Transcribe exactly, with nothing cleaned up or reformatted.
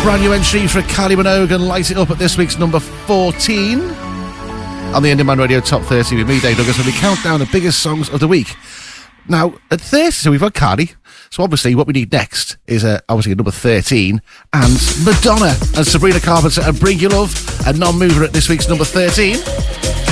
brand new entry for Kylie Minogue and Light It Up at this week's number fourteen. On the Indian Man Radio Top thirty with me, Dave Douglas, when we count down the biggest songs of the week. Now, at thirty, so we've got Cardi. So obviously what we need next is uh, obviously number thirteen. And Madonna and Sabrina Carpenter and Bring Your Love, a non-mover at this week's number thirteen.